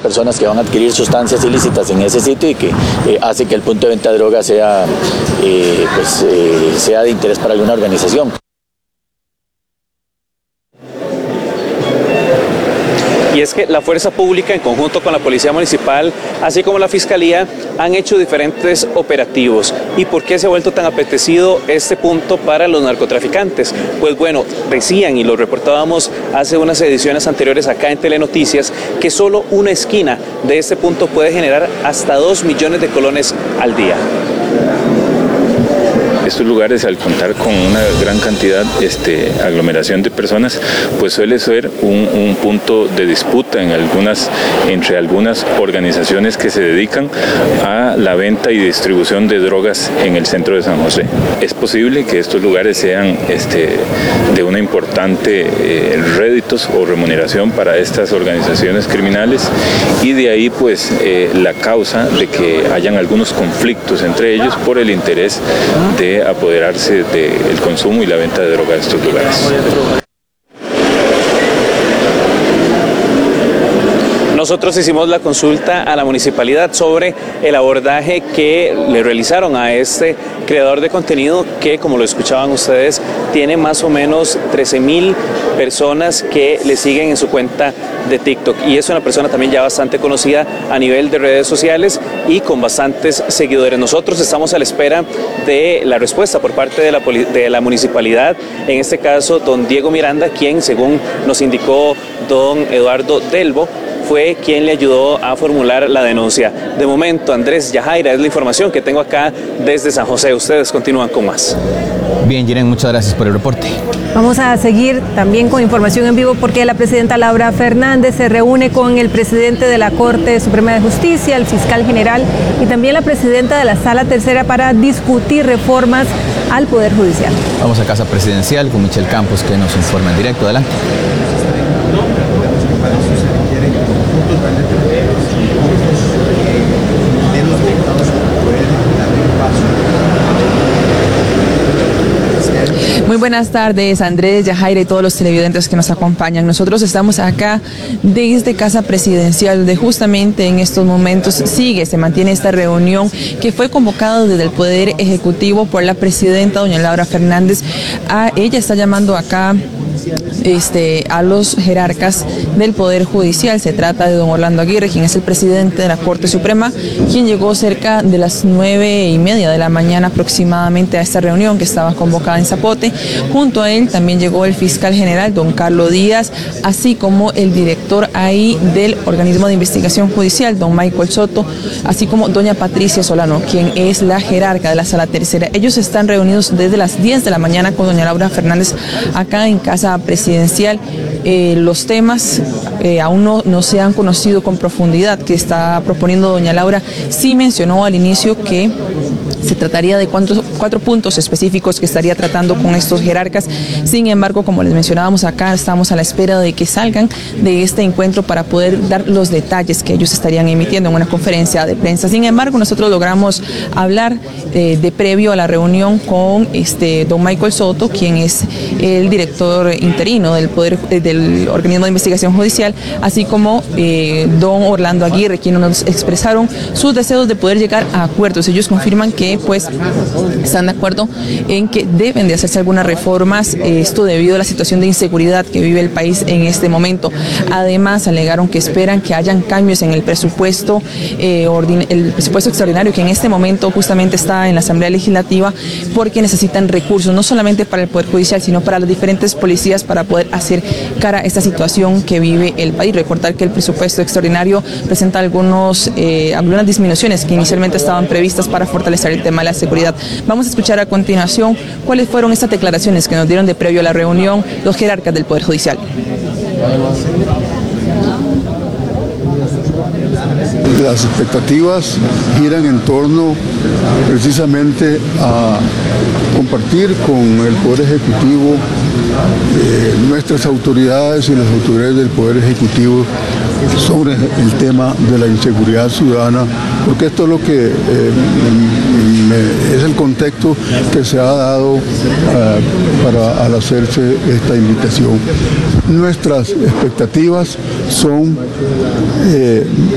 personas que van a adquirir sustancias ilícitas en ese sitio y que hace que el punto de venta de drogas sea de interés para alguna organización. Y es que la Fuerza Pública, en conjunto con la Policía Municipal, así como la Fiscalía, han hecho diferentes operativos. ¿Y por qué se ha vuelto tan apetecido este punto para los narcotraficantes? Pues bueno, decían, y lo reportábamos hace unas ediciones anteriores acá en Telenoticias, que solo una esquina de este punto puede generar hasta 2 millones de colones al día. Estos lugares, al contar con una gran cantidad, aglomeración de personas, pues suele ser un punto de disputa entre algunas organizaciones que se dedican a la venta y distribución de drogas en el centro de San José. Es posible que estos lugares sean de una importante réditos o remuneración para estas organizaciones criminales, y de ahí pues la causa de que hayan algunos conflictos entre ellos por el interés de apoderarse del consumo y la venta de droga de estos lugares. Nosotros hicimos la consulta a la municipalidad sobre el abordaje que le realizaron a este creador de contenido que, como lo escuchaban ustedes, tiene más o menos 13,000 personas que le siguen en su cuenta de TikTok, y es una persona también ya bastante conocida a nivel de redes sociales y con bastantes seguidores. Nosotros estamos a la espera de la respuesta por parte de la municipalidad, en este caso don Diego Miranda, quien, según nos indicó don Eduardo Delbo, fue quien le ayudó a formular la denuncia. De momento, Andrés Yajaira, es la información que tengo acá desde San José. Ustedes continúan con más. Bien, Jiren, muchas gracias por el reporte. Vamos a seguir también con información en vivo porque la presidenta Laura Fernández se reúne con el presidente de la Corte Suprema de Justicia, el fiscal general y también la presidenta de la Sala Tercera para discutir reformas al Poder Judicial. Vamos a Casa Presidencial con Michelle Campos, que nos informa en directo. Adelante. Muy buenas tardes, Andrés, Yajaira y todos los televidentes que nos acompañan. Nosotros estamos acá desde Casa Presidencial, donde justamente en estos momentos se mantiene esta reunión que fue convocada desde el Poder Ejecutivo por la presidenta, doña Laura Fernández. Ella está llamando acá a los jerarcas del Poder Judicial. Se trata de don Orlando Aguirre, quien es el presidente de la Corte Suprema, quien llegó cerca de las 9:30 de la mañana aproximadamente a esta reunión que estaba convocada en Zapote. Junto a él también llegó el fiscal general, don Carlos Díaz, así como el director ahí del organismo de investigación judicial, don Michael Soto, así como doña Patricia Solano, quien es la jerarca de la Sala Tercera. Ellos están reunidos desde las 10 de la mañana con doña Laura Fernández acá en Casa Presidencial. Los temas aún no se han conocido con profundidad que está proponiendo doña Laura. Sí mencionó al inicio que se trataría de 4 puntos específicos que estaría tratando con estos jerarcas. Sin embargo, como les mencionábamos acá, estamos a la espera de que salgan de este encuentro para poder dar los detalles que ellos estarían emitiendo en una conferencia de prensa. Sin embargo, nosotros logramos hablar de previo a la reunión con don Michael Soto, quien es el director interino del organismo de investigación judicial, así como don Orlando Aguirre, quienes nos expresaron sus deseos de poder llegar a acuerdos. Ellos confirman que pues están de acuerdo en que deben de hacerse algunas reformas, esto debido a la situación de inseguridad que vive el país en este momento. Además, alegaron que esperan que hayan cambios en el presupuesto extraordinario que en este momento justamente está en la Asamblea Legislativa, porque necesitan recursos no solamente para el Poder Judicial, sino para las diferentes policías para poder hacer cara a esta situación que vive el país. Recordar que el presupuesto extraordinario presenta algunas disminuciones que inicialmente estaban previstas para fortalecer el tema de la seguridad. Vamos a escuchar a continuación cuáles fueron estas declaraciones que nos dieron de previo a la reunión los jerarcas del Poder Judicial. Las expectativas giran en torno precisamente a compartir con el Poder Ejecutivo nuestras autoridades y las autoridades del Poder Ejecutivo sobre el tema de la inseguridad ciudadana, porque esto es lo que es el contexto que se ha dado al hacerse esta invitación. Nuestras expectativas son